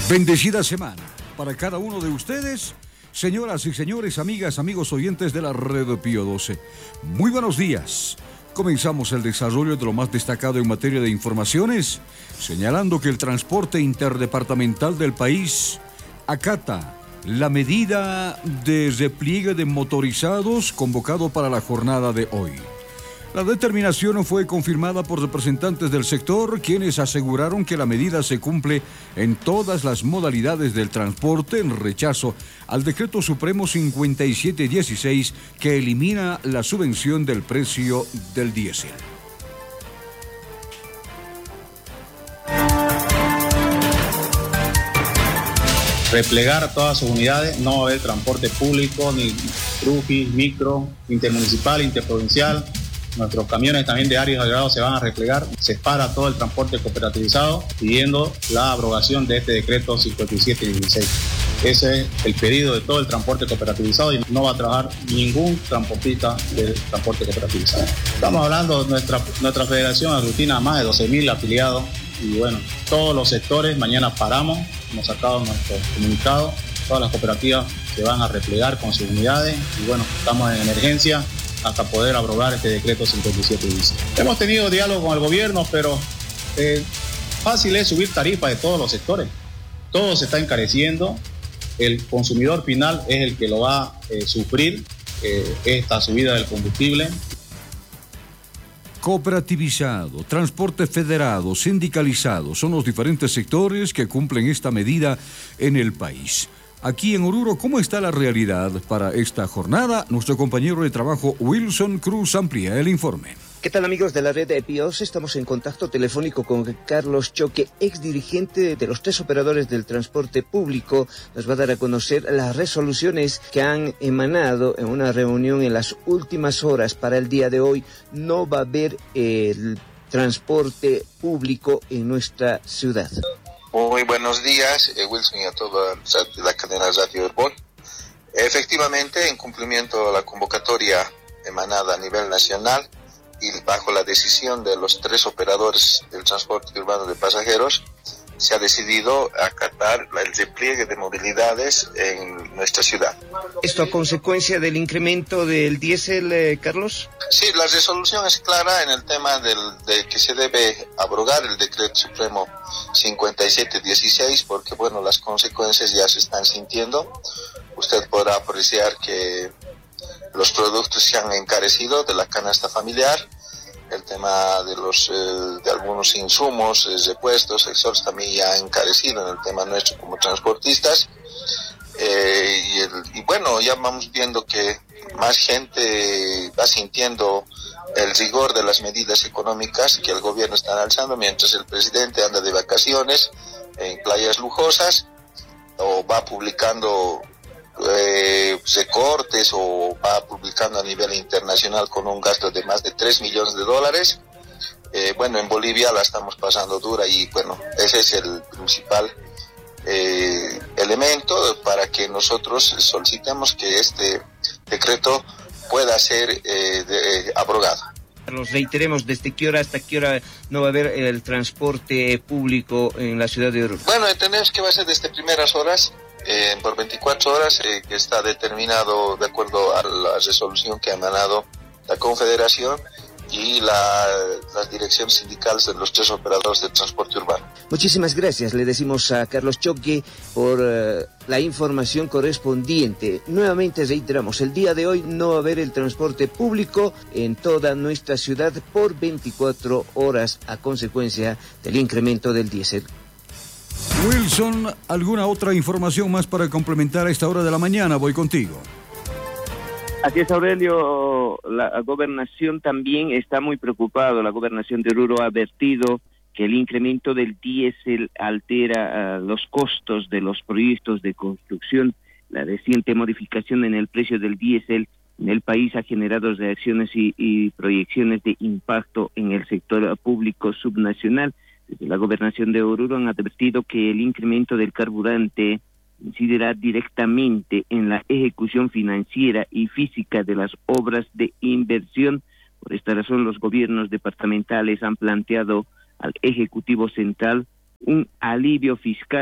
Bendecida semana para cada uno de ustedes, señoras y señores, amigas, amigos oyentes de la Red Pío 12. Muy buenos días. Comenzamos el desarrollo de lo más destacado en materia de informaciones, señalando que el transporte interdepartamental del país acata la medida de repliegue de motorizados convocado para la jornada de hoy. La determinación fue confirmada por representantes del sector, quienes aseguraron que la medida se cumple en todas las modalidades del transporte en rechazo al Decreto Supremo 5716 que elimina la subvención del precio del diésel. Replegar todas sus unidades, no va a haber transporte público, ni truqui, micro, intermunicipal, interprovincial. Nuestros camiones también de áreas agregados se van a replegar. Se para todo el transporte cooperativizado pidiendo la abrogación de este decreto 5716. Ese es el pedido de todo el transporte cooperativizado y no va a trabajar ningún transportista del transporte cooperativizado. Estamos hablando de nuestra federación aglutina a más de 12.000 afiliados y bueno, todos los sectores mañana paramos, hemos sacado nuestro comunicado, todas las cooperativas se van a replegar con sus unidades y bueno, estamos en emergencia hasta poder abrogar este decreto 5716. Hemos tenido diálogo con el gobierno, pero fácil es subir tarifas de todos los sectores. Todo se está encareciendo. El consumidor final es el que lo va a sufrir esta subida del combustible. Cooperativizado, transporte federado, sindicalizado, son los diferentes sectores que cumplen esta medida en el país. Aquí en Oruro, ¿cómo está la realidad para esta jornada? Nuestro compañero de trabajo Wilson Cruz amplía el informe. ¿Qué tal, amigos de la red de EPIOS? Estamos en contacto telefónico con Carlos Choque, exdirigente de los 3 operadores del transporte público. Nos va a dar a conocer las resoluciones que han emanado en una reunión en las últimas horas. Para el día de hoy no va a haber el transporte público en nuestra ciudad. Muy buenos días, Wilson, y a toda la cadena Radio Herbol. Efectivamente, en cumplimiento de la convocatoria emanada a nivel nacional y bajo la decisión de los 3 operadores del transporte urbano de pasajeros, se ha decidido acatar el repliegue de movilidades en nuestra ciudad. ¿Esto a consecuencia del incremento del diésel, Carlos? Sí, la resolución es clara en el tema de que se debe abrogar el decreto supremo 5716 porque, bueno, las consecuencias ya se están sintiendo. Usted podrá apreciar que los productos se han encarecido de la canasta familiar. El tema de algunos insumos, repuestos, accesorios también ya ha encarecido en el tema nuestro como transportistas. Y bueno, ya vamos viendo que más gente va sintiendo el rigor de las medidas económicas que el gobierno está alzando, mientras el presidente anda de vacaciones en playas lujosas o va publicando recortes o va publicando a nivel internacional con un gasto de más de $3 millones. Bueno, en Bolivia la estamos pasando dura y bueno, ese es el principal elemento para que nosotros solicitemos que este decreto pueda ser abrogado. Los reiteremos, ¿desde qué hora hasta qué hora no va a haber el transporte público en la ciudad de Oruro? Bueno, entendemos que va a ser desde primeras horas, por 24 horas, que está determinado de acuerdo a la resolución que ha emanado la Confederación y las direcciones sindicales de los 3 operadores de transporte urbano. Muchísimas gracias, le decimos a Carlos Choque por la información correspondiente. Nuevamente reiteramos, el día de hoy no va a haber el transporte público en toda nuestra ciudad por 24 horas a consecuencia del incremento del diésel. Wilson, ¿alguna otra información más para complementar a esta hora de la mañana? Voy contigo. Así es, Aurelio, la gobernación también está muy preocupada. La gobernación de Oruro ha advertido que el incremento del diésel altera los costos de los proyectos de construcción. La reciente modificación en el precio del diésel en el país ha generado reacciones y proyecciones de impacto en el sector público subnacional. Desde la gobernación de Oruro han advertido que el incremento del carburante incidirá directamente en la ejecución financiera y física de las obras de inversión. Por esta razón, los gobiernos departamentales han planteado al Ejecutivo Central un alivio fiscal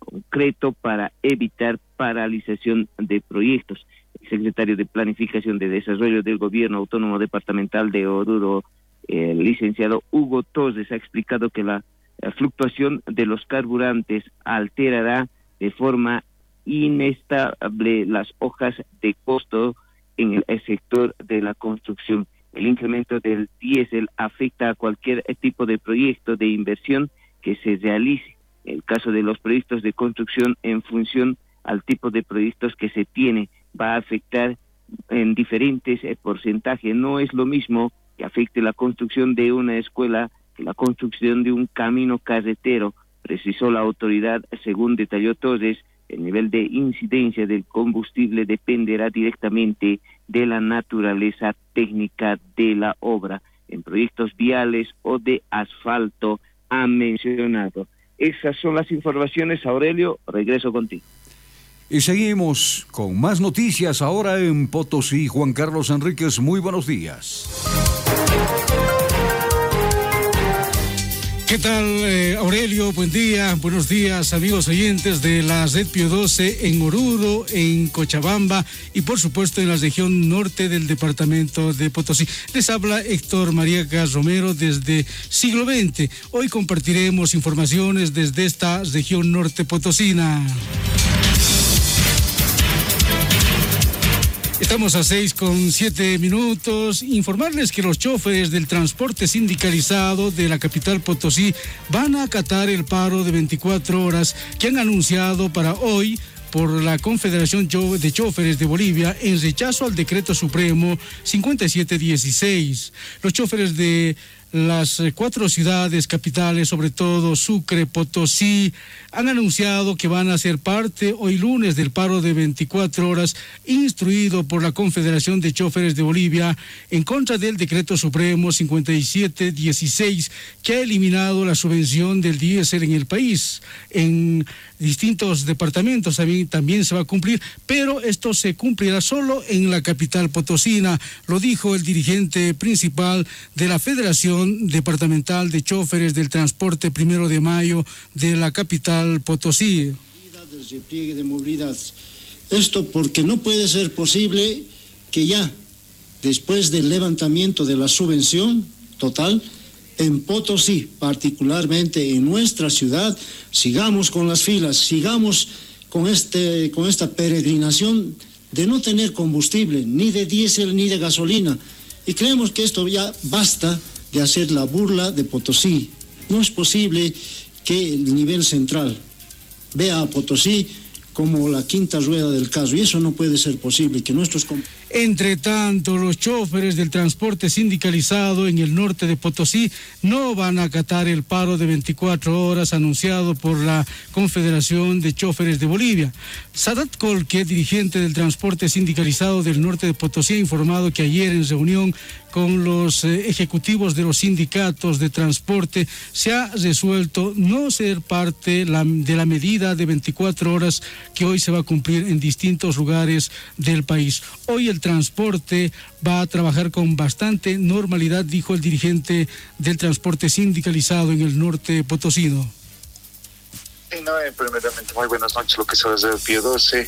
concreto para evitar paralización de proyectos. El secretario de Planificación de Desarrollo del Gobierno Autónomo Departamental de Oruro, el licenciado Hugo Torres, ha explicado que la fluctuación de los carburantes alterará de forma inestable las hojas de costo en el sector de la construcción. El incremento del diésel afecta a cualquier tipo de proyecto de inversión que se realice. En el caso de los proyectos de construcción, en función al tipo de proyectos que se tiene, va a afectar en diferentes porcentajes. No es lo mismo que afecte la construcción de una escuela que la construcción de un camino carretero, precisó la autoridad. Según detalló Torres, el nivel de incidencia del combustible dependerá directamente de la naturaleza técnica de la obra. En proyectos viales o de asfalto, ha mencionado. Esas son las informaciones, Aurelio. Regreso contigo. Y seguimos con más noticias ahora en Potosí. Juan Carlos Enríquez, muy buenos días. ¿Qué tal, Aurelio? Buen día, buenos días, amigos oyentes de la Red Pío XII en Oruro, en Cochabamba y por supuesto en la región norte del departamento de Potosí. Les habla Héctor Mariacas Romero desde Siglo XX. Hoy compartiremos informaciones desde esta región norte potosina. Estamos a 6:07. Informarles que los choferes del transporte sindicalizado de la capital Potosí van a acatar el paro de 24 horas que han anunciado para hoy por la Confederación de Choferes de Bolivia en rechazo al Decreto Supremo 5716. Los choferes de las 4 ciudades capitales, sobre todo Sucre, Potosí, han anunciado que van a ser parte hoy lunes del paro de 24 horas instruido por la Confederación de Choferes de Bolivia en contra del Decreto Supremo 5716 que ha eliminado la subvención del diésel en el país. En distintos departamentos también se va a cumplir, pero esto se cumplirá solo en la capital potosina, lo dijo el dirigente principal de la Federación Departamental de Choferes del Transporte 1 de Mayo de la capital Potosí. Del repliegue de movilidad. Esto porque no puede ser posible que ya después del levantamiento de la subvención total en Potosí, particularmente en nuestra ciudad, sigamos con las filas, sigamos con esta peregrinación de no tener combustible, ni de diésel ni de gasolina. Y creemos que esto ya basta de hacer la burla de Potosí. No es posible que el nivel central vea a Potosí como la quinta rueda del caso, y eso no puede ser posible, que nuestros... Entre tanto, los choferes del transporte sindicalizado en el norte de Potosí no van a acatar el paro de 24 horas anunciado por la Confederación de Choferes de Bolivia. Sadat Colque, dirigente del transporte sindicalizado del norte de Potosí, ha informado que ayer en reunión con los ejecutivos de los sindicatos de transporte se ha resuelto no ser parte de la medida de 24 horas que hoy se va a cumplir en distintos lugares del país. Hoy el transporte va a trabajar con bastante normalidad, dijo el dirigente del transporte sindicalizado en el norte potosino. Primeramente, muy buenas noches, lo que se va a hacer Pío XII.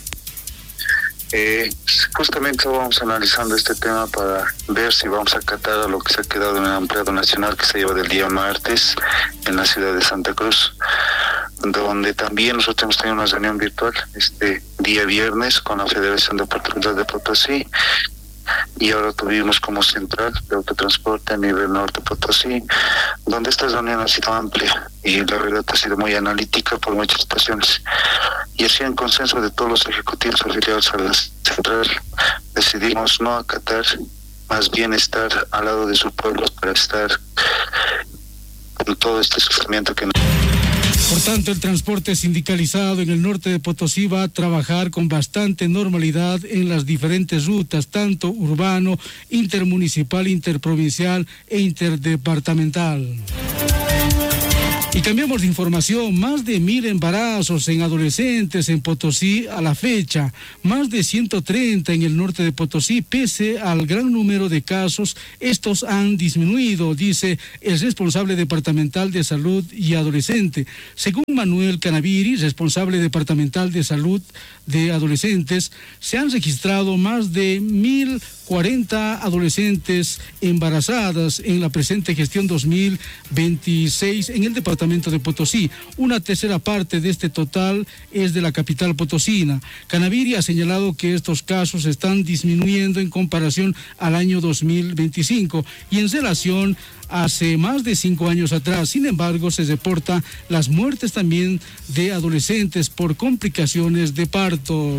Justamente vamos analizando este tema para ver si vamos a acatar a lo que se ha quedado en el ampliado nacional que se lleva del día martes en la ciudad de Santa Cruz, donde también nosotros hemos tenido una reunión virtual este día viernes con la Federación Departamental de Potosí, y ahora tuvimos como central de autotransporte a nivel norte Potosí, donde esta reunión ha sido amplia y la verdad ha sido muy analítica por muchas situaciones, y así en consenso de todos los ejecutivos afiliados a la central decidimos no acatar, más bien estar al lado de su pueblo para estar con todo este sufrimiento que nos... Por tanto, el transporte sindicalizado en el norte de Potosí va a trabajar con bastante normalidad en las diferentes rutas, tanto urbano, intermunicipal, interprovincial e interdepartamental. Y cambiamos de información, más de 1,000 embarazos en adolescentes en Potosí a la fecha, más de 130 en el norte de Potosí, pese al gran número de casos, estos han disminuido, dice el responsable departamental de salud y adolescente. Según Manuel Canaviri, responsable departamental de salud de adolescentes, se han registrado más de 1,040 adolescentes embarazadas en la presente gestión 2026 en el departamento de Potosí. Una tercera parte de este total es de la capital potosina. Canaviri ha señalado que estos casos están disminuyendo en comparación al año 2025 y en relación hace más de 5 años atrás. Sin embargo, se reporta las muertes también de adolescentes por complicaciones de parto.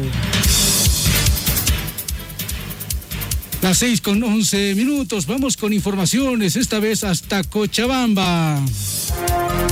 Las 6:11, vamos con informaciones, esta vez hasta Cochabamba.